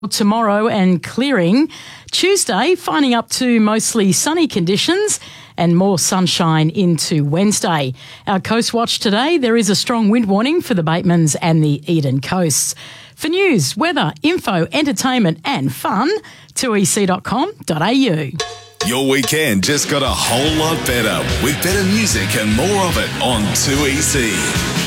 tomorrow and clearing. Tuesday, finding up to mostly sunny conditions and more sunshine into Wednesday. Our Coast Watch today, there is a strong wind warning for the Batemans and the Eden coasts. For news, weather, info, entertainment and fun, 2ec.com.au. Your weekend just got a whole lot better with better music and more of it on 2EC.